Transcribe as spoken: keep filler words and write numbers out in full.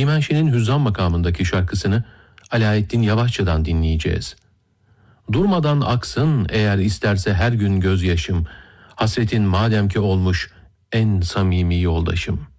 Dimenşi'nin Hüzzam makamındaki şarkısını Alaeddin Yavaşça'dan dinleyeceğiz. Durmadan aksın eğer isterse her gün gözyaşım, hasretin madem ki olmuş en samimi yoldaşım.